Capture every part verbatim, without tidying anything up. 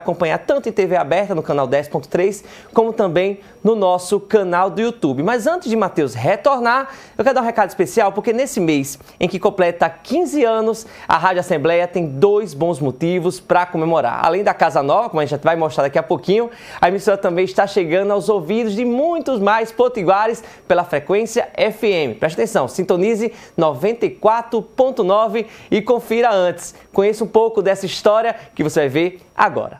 Acompanhar tanto em T V aberta no canal dez ponto três, como também no nosso canal do YouTube. Mas antes de Matheus retornar, eu quero dar um recado especial, porque nesse mês em que completa quinze anos, a Rádio Assembleia tem dois bons motivos para comemorar. Além da Casa Nova, como a gente vai mostrar daqui a pouquinho, a emissora também está chegando aos ouvidos de muitos mais potiguares pela frequência F M. Presta atenção, sintonize noventa e quatro ponto nove e confira antes. Conheça um pouco dessa história que você vai ver agora.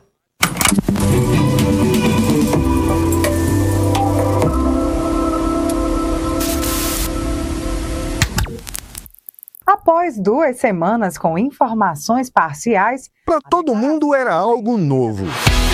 Após duas semanas com informações parciais, para todo mundo era algo novo.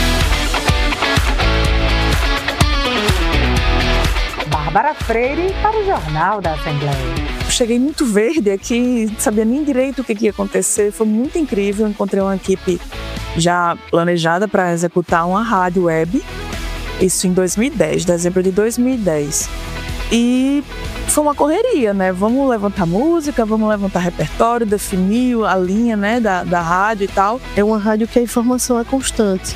Bárbara Freire para o Jornal da Assembleia. Cheguei muito verde aqui, não sabia nem direito o que ia acontecer, foi muito incrível. Encontrei uma equipe já planejada para executar uma rádio web, isso em dois mil e dez, dezembro de dois mil e dez. E foi uma correria, né? Vamos levantar música, vamos levantar repertório, definir a linha, né, da, da rádio e tal. É uma rádio que a informação é constante,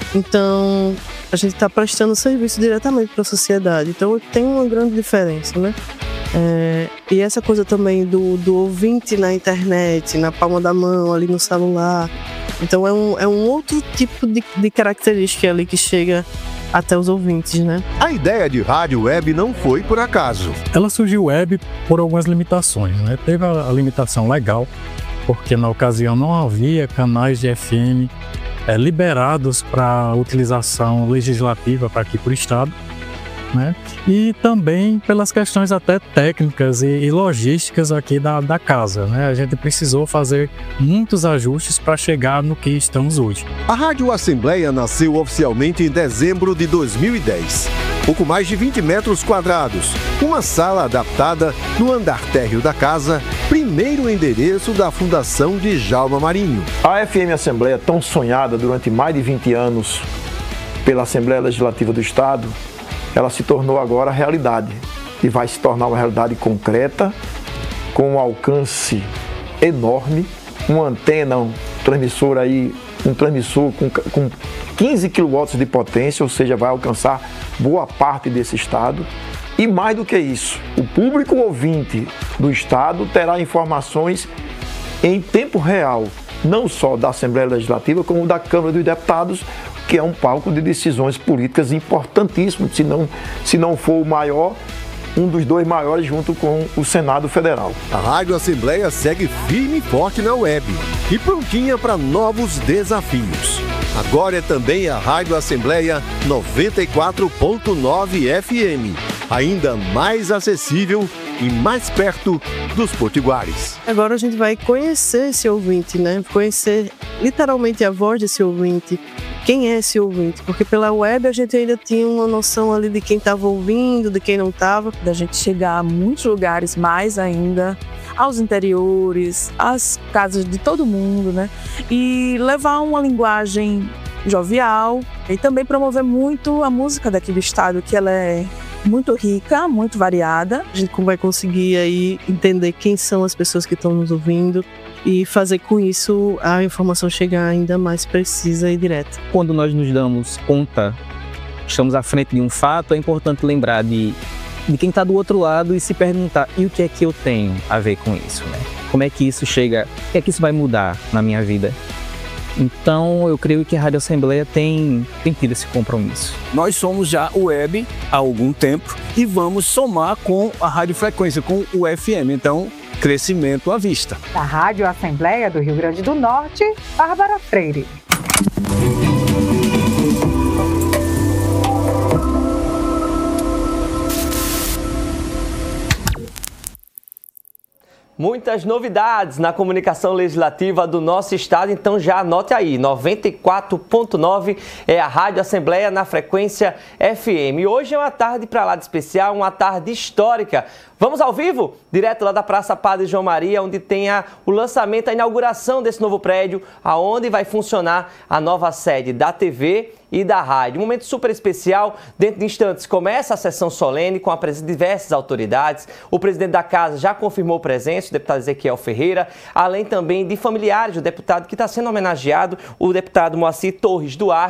então a gente está prestando serviço diretamente para a sociedade, então tem uma grande diferença, né? É, e essa coisa também do, do ouvinte na internet, na palma da mão, ali no celular. Então é um, é um outro tipo de, de característica ali que chega até os ouvintes, né? A ideia de rádio web não foi por acaso. Ela surgiu web por algumas limitações, né? Teve a limitação legal, porque na ocasião não havia canais de F M é, liberados para utilização legislativa para aqui para o estado, né? E também pelas questões até técnicas e, e logísticas aqui da, da casa, né? A gente precisou fazer muitos ajustes para chegar no que estamos hoje. A Rádio Assembleia nasceu oficialmente em dezembro de dois mil e dez. Pouco mais de vinte metros quadrados, uma sala adaptada no andar térreo da casa, primeiro endereço da Fundação Djalma Marinho. A F M Assembleia, tão sonhada durante mais de vinte anos pela Assembleia Legislativa do Estado, ela se tornou agora realidade e vai se tornar uma realidade concreta, com um alcance enorme, uma antena, um transmissor aí, um transmissor com, com quinze quilowatts de potência, ou seja, vai alcançar boa parte desse estado. E mais do que isso, o público ouvinte do estado terá informações em tempo real, não só da Assembleia Legislativa, como da Câmara dos Deputados, que é um palco de decisões políticas importantíssimo, se não, se não for o maior, um dos dois maiores junto com o Senado Federal. A Rádio Assembleia segue firme e forte na web e prontinha para novos desafios. Agora é também a Rádio Assembleia noventa e quatro ponto nove F M, ainda mais acessível e mais perto dos potiguares. Agora a gente vai conhecer esse ouvinte, né? Conhecer literalmente a voz desse ouvinte. Quem é esse ouvinte? Porque pela web a gente ainda tinha uma noção ali de quem estava ouvindo, de quem não estava. Da gente chegar a muitos lugares, mais ainda, aos interiores, às casas de todo mundo, né? E levar uma linguagem jovial e também promover muito a música daqui do estado, que ela é muito rica, muito variada. A gente vai conseguir aí entender quem são as pessoas que estão nos ouvindo e fazer com isso a informação chegar ainda mais precisa e direta. Quando nós nos damos conta, estamos à frente de um fato, é importante lembrar de, de quem está do outro lado e se perguntar, e o que é que eu tenho a ver com isso, né? Como é que isso chega, o que é que isso vai mudar na minha vida? Então, eu creio que a Rádio Assembleia tem, tem tido esse compromisso. Nós somos já web há algum tempo e vamos somar com a radiofrequência, com o F M. Então, crescimento à vista. Da Rádio Assembleia do Rio Grande do Norte, Bárbara Freire. Muitas novidades na comunicação legislativa do nosso estado, então já anote aí, noventa e quatro ponto nove é a Rádio Assembleia na frequência F M. E hoje é uma tarde para lá de especial, uma tarde histórica. Vamos ao vivo, direto lá da Praça Padre João Maria, onde tem a, o lançamento, a inauguração desse novo prédio, aonde vai funcionar a nova sede da T V e da rádio. Um momento super especial. Dentro de instantes começa a sessão solene com a presença de diversas autoridades. O presidente da casa já confirmou presença, o deputado Ezequiel Ferreira, além também de familiares do deputado que está sendo homenageado, o deputado Moacir Torres Duarte.